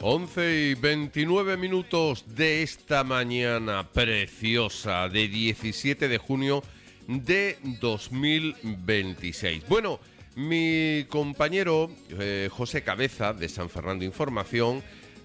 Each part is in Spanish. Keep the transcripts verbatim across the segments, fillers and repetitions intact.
once y veintinueve minutos de esta mañana preciosa de diecisiete de junio de dos mil veintiséis. Bueno, mi compañero eh, José Cabeza de San Fernando Información,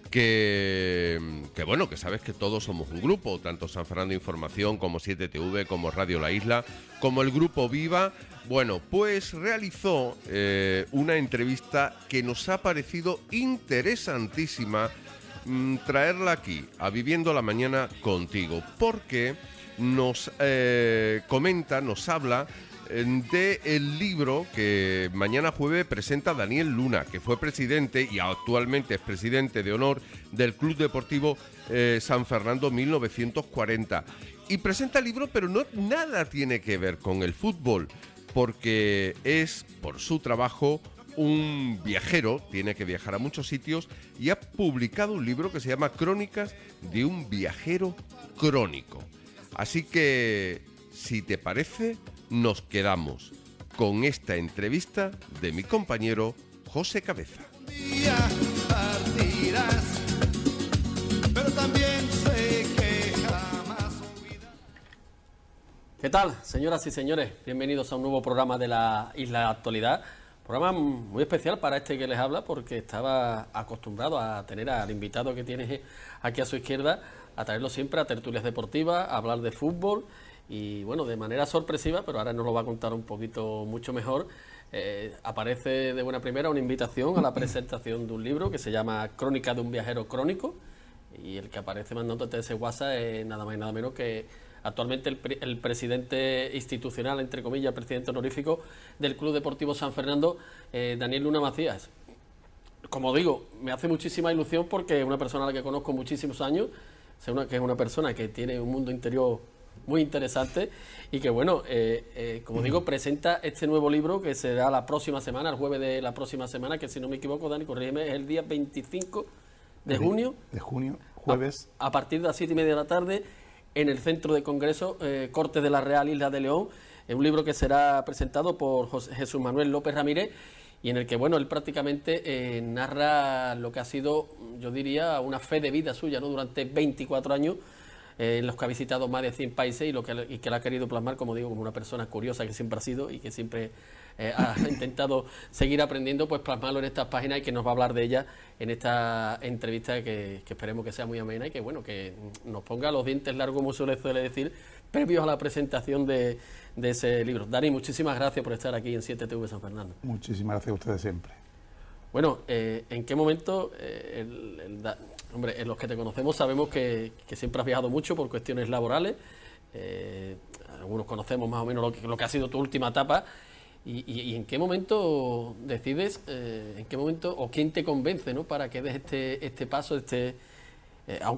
que, que bueno, que sabes que todos somos un grupo, tanto San Fernando Información como siete T V, como Radio La Isla, como el Grupo Viva. Bueno, pues realizó eh, una entrevista que nos ha parecido interesantísima mmm, traerla aquí, a Viviendo la Mañana contigo, porque nos eh, comenta, nos habla de el libro que mañana jueves presenta Daniel Luna, que fue presidente y actualmente es presidente de honor del Club Deportivo eh, San Fernando mil novecientos cuarenta. Y presenta el libro, pero no nada tiene que ver con el fútbol, porque es, por su trabajo, un viajero, tiene que viajar a muchos sitios y ha publicado un libro que se llama Crónicas de un viajero crónico. Así que, si te parece, nos quedamos con esta entrevista de mi compañero José Cabeza. Un día partirás, pero también sé que jamás olvidarás. ¿Qué tal, señoras y señores? Bienvenidos a un nuevo programa de la Isla Actualidad. Programa muy especial para este que les habla, porque estaba acostumbrado a tener al invitado que tiene aquí a su izquierda, a traerlo siempre a tertulias deportivas, a hablar de fútbol. Y bueno, de manera sorpresiva, pero ahora nos lo va a contar un poquito mucho mejor, eh, aparece de buena primera una invitación a la presentación de un libro que se llama Crónica de un viajero crónico, y el que aparece mandándote ese WhatsApp es nada más y nada menos que actualmente el, pre el presidente institucional, entre comillas, presidente honorífico del Club Deportivo San Fernando, eh, Daniel Luna Macías. Como digo, me hace muchísima ilusión porque es una persona a la que conozco muchísimos años, sé una, que es una persona que tiene un mundo interior muy interesante y que bueno, eh, eh, como digo, presenta este nuevo libro que será la próxima semana, el jueves de la próxima semana, que si no me equivoco, Dani, corrígeme, es el día veinticinco de junio. De junio, jueves. A, a partir de las siete y media de la tarde, en el Centro de Congreso, eh, Corte de la Real Isla de León, es un libro que será presentado por José, Jesús Manuel López Ramírez, y en el que, bueno, él prácticamente eh, narra lo que ha sido, yo diría, una fe de vida suya, ¿no? Durante veinticuatro años, Eh, en los que ha visitado más de cien países y lo que, y que la ha querido plasmar, como digo, como una persona curiosa que siempre ha sido y que siempre eh, ha intentado seguir aprendiendo, pues plasmarlo en estas páginas, y que nos va a hablar de ella en esta entrevista que, que esperemos que sea muy amena y que, bueno, que nos ponga los dientes largos, como suele, suele decir, previos a la presentación de, de ese libro. Dani, muchísimas gracias por estar aquí en siete T V San Fernando. Muchísimas gracias a ustedes siempre. Bueno, eh, ¿en qué momento eh, el, el, el, hombre, en los que te conocemos sabemos que, que siempre has viajado mucho por cuestiones laborales, eh, algunos conocemos más o menos lo que, lo que ha sido tu última etapa, y, y, y en qué momento decides, eh, en qué momento o quién te convence, ¿no?, para que des este, este paso, este, eh,